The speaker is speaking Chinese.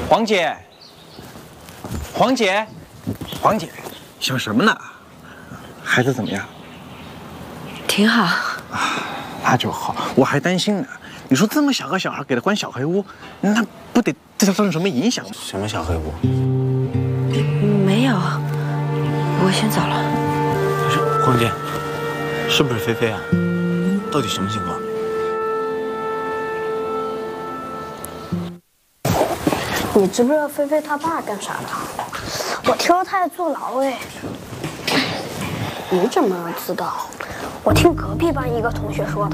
黄姐，黄姐，黄姐，想什么呢？孩子怎么样？ 挺好。 啊，那就好。我还担心呢。你说这么小个小孩给他关小黑屋，那不得对他造成什么影响？ 什么小黑屋？ 没有，我先走了。 黄姐，是不是菲菲啊？到底什么情况？ 你知不知道菲菲她爸干啥的？我听说他在坐牢哎。你怎么知道？我听隔壁班一个同学说的。